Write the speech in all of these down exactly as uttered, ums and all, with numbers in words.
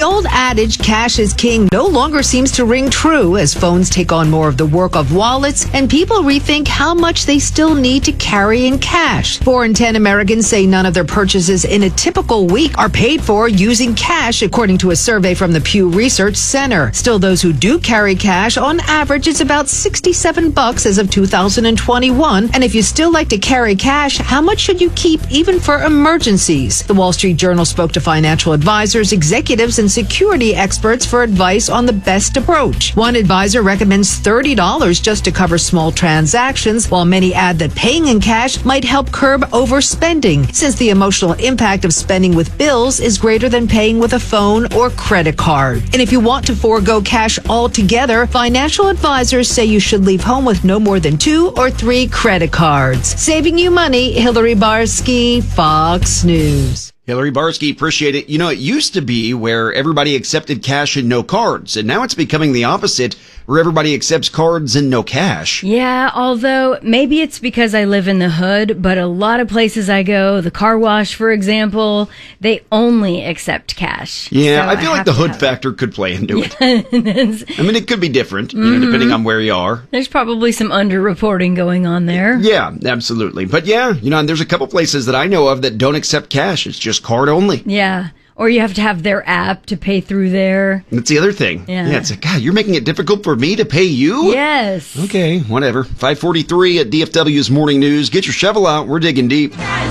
old adage, cash is king, no longer seems to ring true as phones take on more of the work of wallets and people rethink how much they still need to carry in cash. Four in ten Americans say none of their purchases in a typical week are paid for using cash, according to a survey from the Pew Research Center. Still, those who do carry cash, on average, it's about sixty-seven bucks as of two thousand twenty-one. And if you still like to carry cash, how much should you keep even for emergencies? The Wall Street Journal spoke to financial advisors, executives, and security experts for advice on the best approach. One advisor recommends thirty dollars just to cover small transactions, while many add that paying in cash might help curb overspending, since the emotional impact of spending with bills is greater than paying with a phone or credit card. And if you want to forego cash altogether, financial advisors say you should leave home with no more than two or three credit cards. Saving you money, Hillary Barsky, Fox News. Hillary Barsky, appreciate it. You know, it used to be where everybody accepted cash and no cards, and now it's becoming the opposite, where everybody accepts cards and no cash. Yeah, although maybe it's because I live in the hood, but a lot of places I go, the car wash, for example, they only accept cash. Yeah, so I feel I like the hood it. factor could play into it. Yes. I mean, it could be different, you Mm-hmm. know, depending on where you are. There's probably some underreporting going on there. Yeah, absolutely. But yeah, you know, and there's a couple places that I know of that don't accept cash. It's just card only. Yeah. Or you have to have their app to pay through there. That's the other thing. Yeah. yeah, it's like, God, you're making it difficult for me to pay you? Yes. Okay, whatever. five forty-three at D F W's Morning News. Get your shovel out. We're digging deep.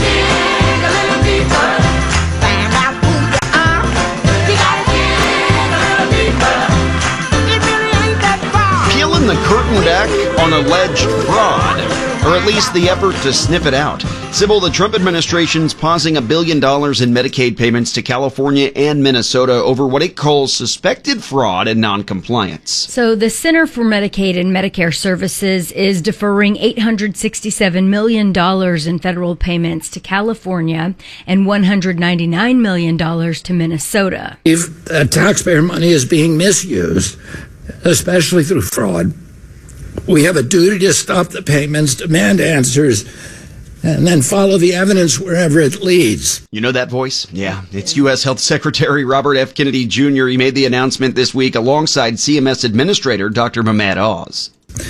Peeling the curtain back on alleged fraud, or at least the effort to sniff it out. Sybil, the Trump administration's pausing a billion dollars in Medicaid payments to California and Minnesota over what it calls suspected fraud and noncompliance. So the Center for Medicaid and Medicare Services is deferring eight hundred sixty-seven million dollars in federal payments to California and one hundred ninety-nine million dollars to Minnesota. If uh, taxpayer money is being misused, especially through fraud, we have a duty to stop the payments, demand answers, and then follow the evidence wherever it leads. You know that voice? Yeah, it's U S Health Secretary Robert F. Kennedy Junior He made the announcement this week alongside C M S Administrator Doctor Mehmet Oz.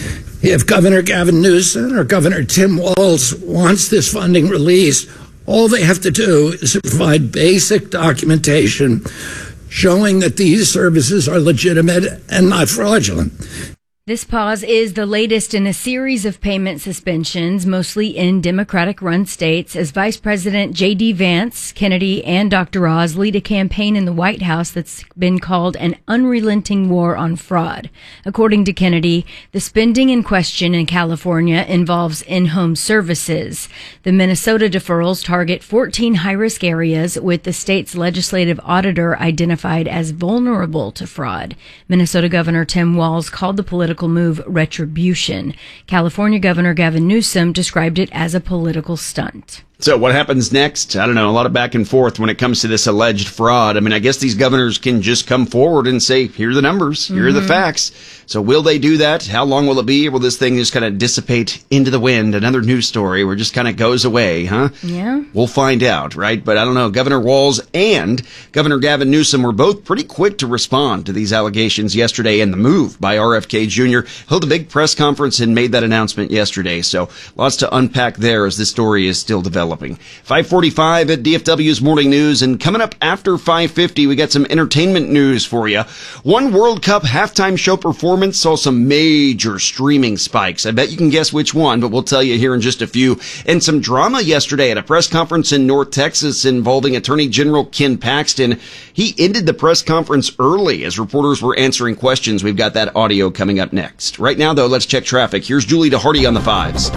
If Governor Gavin Newsom or Governor Tim Walz wants this funding released, all they have to do is provide basic documentation showing that these services are legitimate and not fraudulent. This pause is the latest in a series of payment suspensions, mostly in Democratic-run states, as Vice President J D. Vance, Kennedy, and Doctor Oz lead a campaign in the White House that's been called an unrelenting war on fraud. According to Kennedy, the spending in question in California involves in-home services. The Minnesota deferrals target fourteen high-risk areas, with the state's legislative auditor identified as vulnerable to fraud. Minnesota Governor Tim Walz called the political move retribution. California Governor Gavin Newsom described it as a political stunt. So what happens next? I don't know. A lot of back and forth when it comes to this alleged fraud. I mean, I guess these governors can just come forward and say, here are the numbers, here mm-hmm. are the facts. So will they do that? How long will it be? Will this thing just kind of dissipate into the wind? Another news story where it just kind of goes away, huh? Yeah. We'll find out, right? But I don't know. Governor Walz and Governor Gavin Newsom were both pretty quick to respond to these allegations yesterday, and the move by R F K Junior held a big press conference and made that announcement yesterday. So lots to unpack there as this story is still developing. five forty-five at D F W's Morning News, and coming up after five fifty, we got some entertainment news for you. One World Cup halftime show performance saw some major streaming spikes. I bet you can guess which one, but we'll tell you here in just a few. And some drama yesterday at a press conference in North Texas involving Attorney General Ken Paxton. He ended the press conference early as reporters were answering questions. We've got that audio coming up next. Right now, though, let's check traffic. Here's Julie DeHardy on the fives.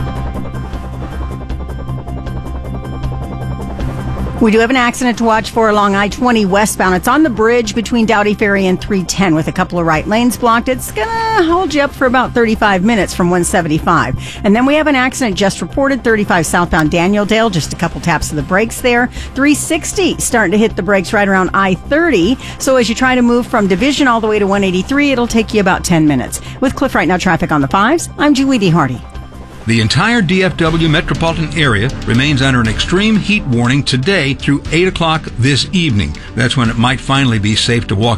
We do have an accident to watch for along I twenty westbound. It's on the bridge between Dowdy Ferry and three ten with a couple of right lanes blocked. It's going to hold you up for about thirty-five minutes from one seventy-five. And then we have an accident just reported, thirty-five southbound Daniel Dale. Just a couple taps of the brakes there. three sixty starting to hit the brakes right around I thirty. So as you try to move from Division all the way to one eighty-three, it'll take you about ten minutes. With Cliff Right Now traffic on the fives, I'm Julie DeHardy. The entire D F W metropolitan area remains under an extreme heat warning today through eight o'clock this evening. That's when it might finally be safe to walk